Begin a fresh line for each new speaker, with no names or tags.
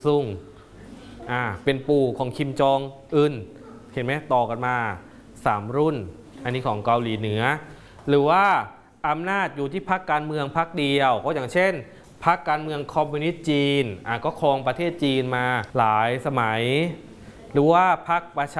ซุงเป็นปู่ของคิมจองอึนเห็นไหมต่อกันมา3รุ่นอันนี้ของเกาหลีเหนือหรือว่าอำนาจอยู่ที่พรรคการเมืองพรรคเดียวก็อย่างเช่นพรรคการเมืองคอมมิวนิสต์จีนก็ครองประเทศจีนมาหลายสมัยหรือว่าพรรคประชา